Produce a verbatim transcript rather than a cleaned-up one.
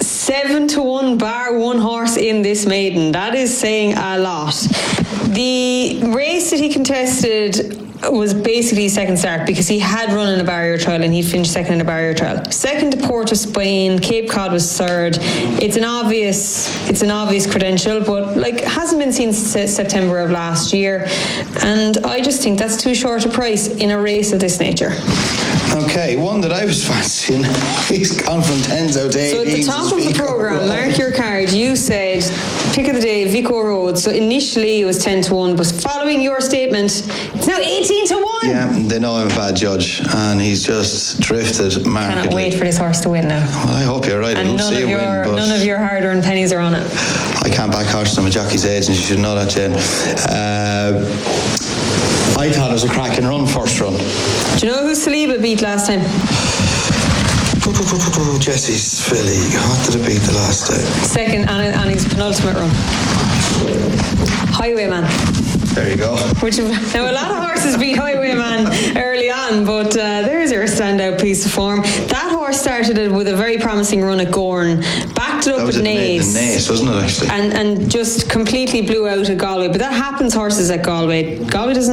Seven to one bar one horse in this maiden. That is saying a lot. The race that he contested was basically second start because he had run in a barrier trial and he finished second in a barrier trial. Second to Port of Spain, Cape Cod was third. It's an obvious, it's an obvious credential, but like hasn't been seen since September of last year, and I just think that's too short a price in a race of this nature. Okay, one that I was fancying, he's gone from tens out to eighteens. So at the top of the programme, mark your card, you said pick of the day, Vico Road. So initially it was ten to one, but following your statement, it's now eighteen to one. Yeah, they know I'm a bad judge, and he's just drifted markedly. Cannot wait for this horse to win now. Well, I hope you're right. And I'd love none to see of, you your, win, but none of your hard-earned pennies are on it. I can't back horses. I'm a jockey's age, and you should know that, Jane. Uh, I thought it was a cracking run, first run. Do you know who Saliba beat last time? Jesse's filly. What did it beat the last day? Second, on, on his penultimate run. Highwayman. There you go. Which, now a lot of horses beat Highwayman early on, but uh, there's your standout piece of form. That horse started it with a very promising run at Gorn, backed it up at Naas. Naas, wasn't it, actually? And, and just completely blew out at Galway. But that happens horses at Galway. Galway doesn't